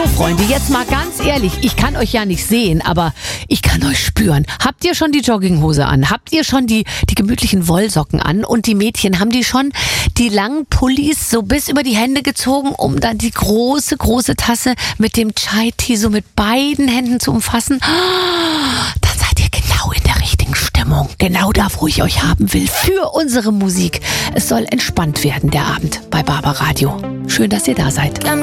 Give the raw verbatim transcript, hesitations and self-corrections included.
So, Freunde, jetzt mal ganz ehrlich, ich kann euch ja nicht sehen, aber ich kann euch spüren. Habt ihr schon die Jogginghose an? Habt ihr schon die, die gemütlichen Wollsocken an? Und die Mädchen, haben die schon die langen Pullis so bis über die Hände gezogen, um dann die große, große Tasse mit dem Chai-Tee so mit beiden Händen zu umfassen? Dann seid ihr genau in der richtigen Stimmung. Genau da, wo ich euch haben will. Für unsere Musik. Es soll entspannt werden, der Abend bei Barbaradio. Schön, dass ihr da seid.